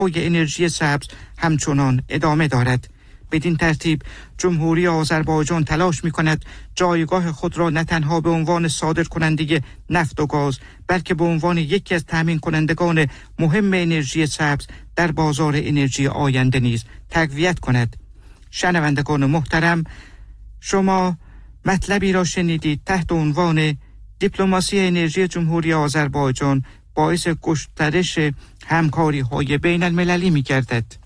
انرژی سبز همچنان ادامه دارد. بدین ترتیب جمهوری آذربایجان تلاش می‌کند جایگاه خود را نه تنها به عنوان صادر کننده نفت و گاز بلکه به عنوان یکی از تامین کنندگان مهم انرژی سبز در بازار انرژی آینده نیز تقویت کند. شنوندگان محترم، شما مطلبی را شنیدید تحت عنوان دیپلماسی انرژی جمهوری آذربایجان باعث گسترش همکاری‌های بین المللی می‌گردد.